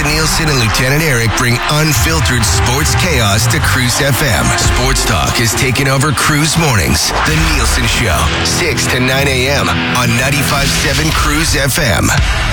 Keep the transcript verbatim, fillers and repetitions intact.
Jason Nielsen and Lieutenant Eric bring unfiltered sports chaos to Cruise F M. Sports talk is taking over Cruise Mornings. The Nielsen Show, six to nine a.m. on ninety-five point seven Cruise F M.